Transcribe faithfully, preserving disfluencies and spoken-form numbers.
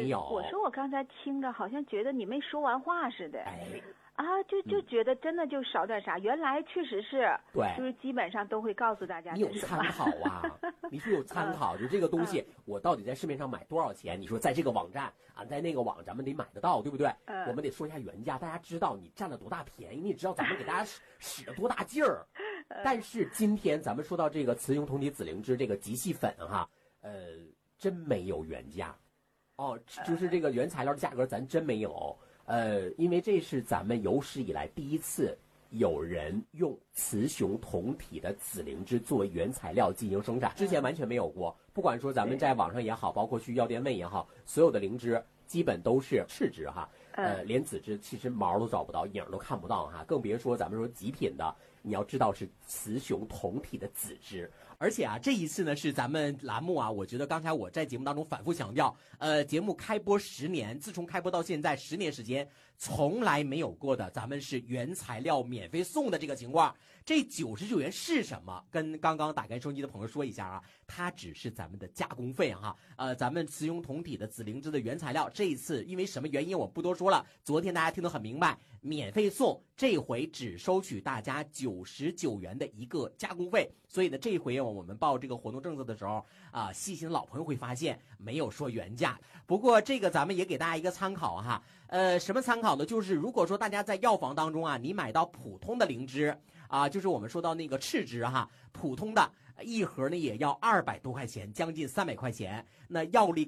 没有。 我说我刚才听着好像觉得你没说完话似的。 哎。 啊，就就觉得真的就少点啥，嗯、原来确实是， 对， 就是基本上都会告诉大家。 你有参考啊，你是有参考，就这个东西，我到底在市面上买多少钱？你说在这个网站啊，在那个网咱们得买得到，对不对？嗯、我们得说一下原价，大家知道你占了多大便宜，你也知道咱们给大家使使了多大劲儿。但是今天咱们说到这个雌雄同体紫灵芝这个极细粉哈，呃，真没有原价，哦，就是这个原材料的价格咱真没有。呃，因为这是咱们有史以来第一次有人用雌雄同体的紫灵芝作为原材料进行生产，之前完全没有过。不管说咱们在网上也好，包括去药店问也好，所有的灵芝基本都是赤芝哈，呃，连紫芝其实毛都找不到，影都看不到哈，更别说咱们说极品的，你要知道是雌雄同体的紫芝。 而且啊，这一次呢是咱们栏目啊，我觉得刚才我在节目当中反复强调，呃，节目开播十年，自从开播到现在十年时间，从来没有过的，咱们是原材料免费送的这个情况。这九十九元是什么？跟刚刚打开收音机的朋友说一下啊，它只是咱们的加工费哈。呃，咱们雌雄同体的紫灵芝的原材料，这一次因为什么原因我不多说了，昨天大家听得很明白，免费送，这回只收取大家九十九元的一个加工费。所以呢，这回我们报这个活动政策的时候啊，细心的老朋友会发现没有说原价。不过这个咱们也给大家一个参考哈。呃，什么参考呢？就是如果说大家在药房当中啊，你买到普通的灵芝啊，就是我们说到那个赤芝哈，普通的一盒呢也要二百多块钱，将近三百块钱。那药力